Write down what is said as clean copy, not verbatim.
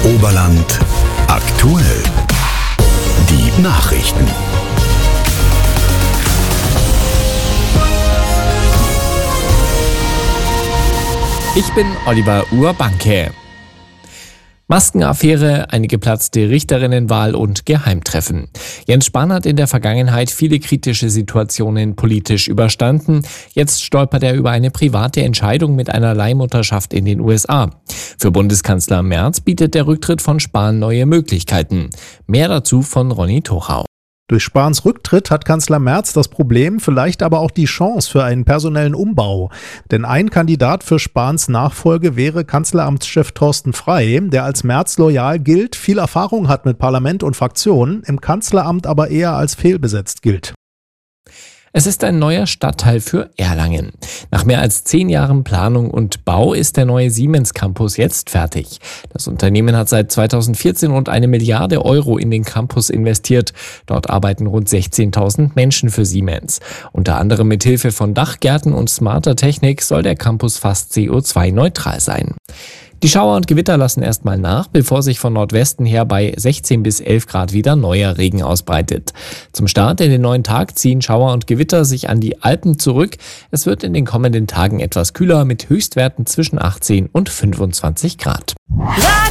Oberland aktuell. Die Nachrichten. Ich bin Oliver Urbanke. Maskenaffäre, eine geplatzte Richterinnenwahl und Geheimtreffen. Jens Spahn hat in der Vergangenheit viele kritische Situationen politisch überstanden. Jetzt stolpert er über eine private Entscheidung mit einer Leihmutterschaft in den USA. Für Bundeskanzler Merz bietet der Rücktritt von Spahn neue Möglichkeiten. Mehr dazu von Ronny Tochau. Durch Spahns Rücktritt hat Kanzler Merz das Problem, vielleicht aber auch die Chance für einen personellen Umbau. Denn ein Kandidat für Spahns Nachfolge wäre Kanzleramtschef Thorsten Frey, der als Merz loyal gilt, viel Erfahrung hat mit Parlament und Fraktionen, im Kanzleramt aber eher als fehlbesetzt gilt. Es ist ein neuer Stadtteil für Erlangen. Nach mehr als 10 Jahren Planung und Bau ist der neue Siemens Campus jetzt fertig. Das Unternehmen hat seit 2014 rund 1 Milliarde Euro in den Campus investiert. Dort arbeiten rund 16.000 Menschen für Siemens. Unter anderem mit Hilfe von Dachgärten und smarter Technik soll der Campus fast CO2-neutral sein. Die Schauer und Gewitter lassen erstmal nach, bevor sich von Nordwesten her bei 16 bis 11 Grad wieder neuer Regen ausbreitet. Zum Start in den neuen Tag ziehen Schauer und Gewitter sich an die Alpen zurück. Es wird in den kommenden Tagen etwas kühler mit Höchstwerten zwischen 18 und 25 Grad.